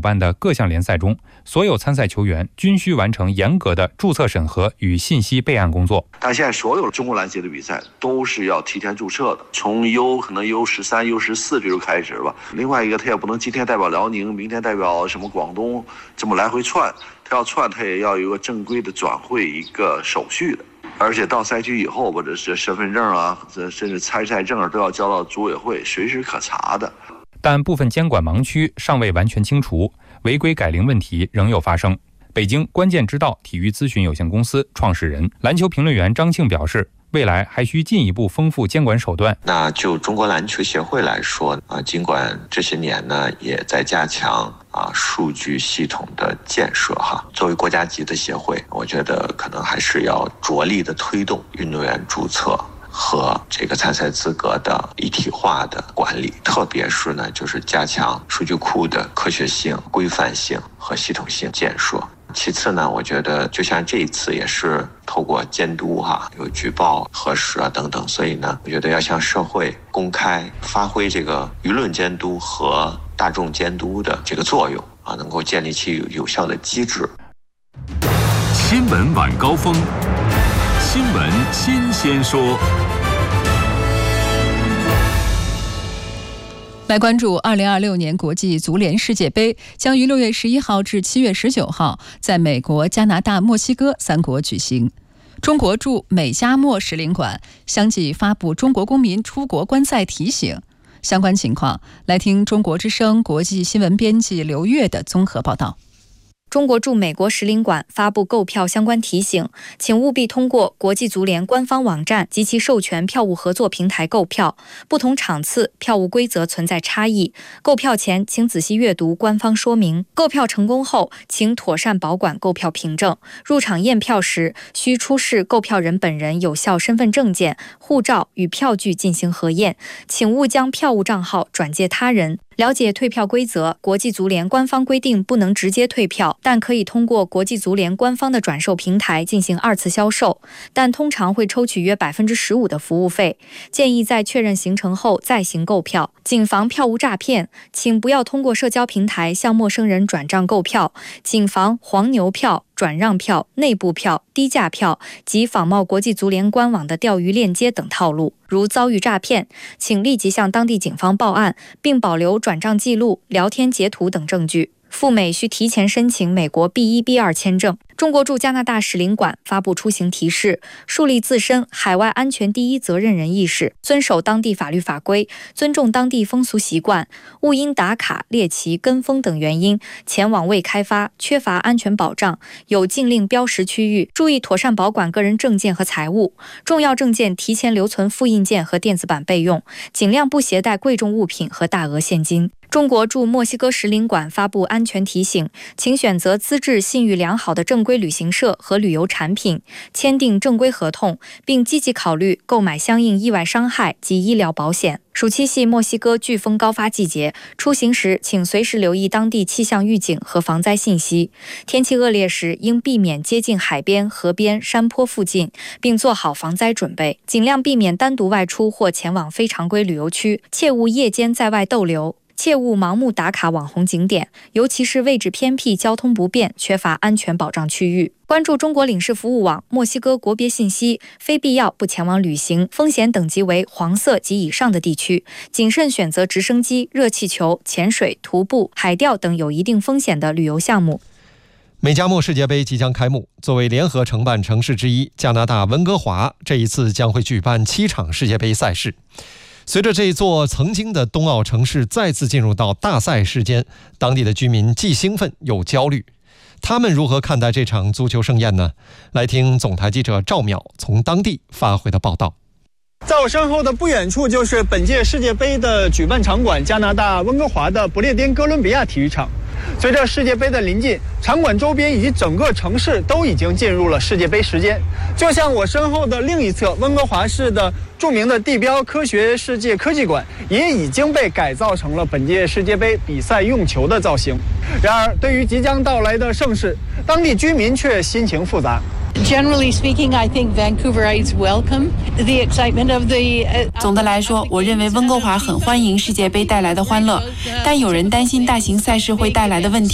办的各项联赛中，所有参赛球员均需完成严格的注册审核与信息备案工作。 但现在所有中国篮协的比赛都是要提前注册的，从可能 U13、U14 这就开始吧。另外一个，他也不能今天代表辽宁，明天代表什么广东，这么来回窜。他要窜，他也要有一个正规的转会一个手续的。而且到赛区以后，或者是身份证啊，甚至参赛证都要交到组委会，随时可查的。 但部分监管盲区尚未完全清除，违规改铃问题仍有发生。北京关键之道体育咨询有限公司创始人、篮球评论员张庆表示，未来还需进一步丰富监管手段。 那就中国篮球协会来说尽管这些年呢也在加强数据系统的建设作为国家级的协会，我觉得可能还是要着力的推动运动员注册和这个参赛资格的一体化的管理，特别是呢就是加强数据库的科学性、规范性和系统性建设。其次呢，我觉得就像这一次也是透过监督有举报核实等等，所以呢我觉得要向社会公开发挥这个舆论监督和大众监督的这个作用能够建立起有效的机制。 新闻晚高峰，新闻新鲜说。 来关注2026年国际足联世界杯，将于6月11号至7月19号在美国、加拿大、墨西哥3国举行。中国驻美加墨使领馆相继发布中国公民出国观赛提醒。相关情况，来听中国之声国际新闻编辑刘越的综合报道。 中国驻美国使领馆发布购票相关提醒，请务必通过国际足联官方网站及其授权票务合作平台购票。不同场次票务规则存在差异，购票前请仔细阅读官方说明。购票成功后，请妥善保管购票凭证。入场验票时，需出示购票人本人有效身份证件、护照与票据进行核验，请勿将票务账号转借他人。了解退票规则，国际足联官方规定不能直接退票，但可以通过国际足联官方的转售平台进行2次销售，但通常会抽取约15%的服务费。建议在确认行程后再行购票。谨防票务诈骗，请不要通过社交平台向陌生人转账购票，谨防黄牛票、转让票、内部票、低价票及仿冒国际足联官网的钓鱼链接等套路。如遭遇诈骗，请立即向当地警方报案，并保留转账记录、聊天截图等证据。赴美需提前申请美国 B1、B2 签证。中国驻加拿大使领馆发布出行提示，树立自身海外安全第一责任人意识，遵守当地法律法规，尊重当地风俗习惯，勿因打卡、猎奇、跟风等原因前往未开发、缺乏安全保障、有禁令标识区域，注意妥善保管个人证件和财物，重要证件提前留存复印件和电子版备用，尽量不携带贵重物品和大额现金。中国驻墨西哥使领馆发布安全提醒，请选择资质信誉良好的正规旅行社和旅游产品，签订正规合同，并积极考虑购买相应意外伤害及医疗保险。暑期系墨西哥飓风高发季节，出行时请随时留意当地气象预警和防灾信息。天气恶劣时，应避免接近海边、河边、山坡附近，并做好防灾准备。尽量避免单独外出或前往非常规旅游区，切勿夜间在外逗留。切勿盲目打卡网红景点，尤其是位置偏僻、交通不便、缺乏安全保障区域。关注中国领事服务网墨西哥国别信息，非必要不前往旅行，风险等级为黄色及以上的地区，谨慎选择直升机、热气球、潜水、徒步、海钓等有一定风险的旅游项目。 美加墨世界杯即将开幕，作为联合承办城市之一，加拿大温哥华这一次将会举办7场世界杯赛事。随着这座曾经的冬奥城市再次进入到大赛时间，当地的居民既兴奋又焦虑。他们如何看待这场足球盛宴呢？来听总台记者赵淼从当地发回的报道。 在我身后的不远处就是本届世界杯的举办场馆——加拿大温哥华的不列颠哥伦比亚体育场。随着世界杯的临近，场馆周边以及整个城市都已经进入了世界杯时间。就像我身后的另一侧，温哥华市的著名的地标科学世界科技馆也已经被改造成了本届世界杯比赛用球的造型。然而，对于即将到来的盛事，当地居民却心情复杂。 Generally speaking, I think Vancouverites welcome the excitement of the. 总的来说，我认为温哥华很欢迎世界杯带来的欢乐，但有人担心大型赛事会带来的问题。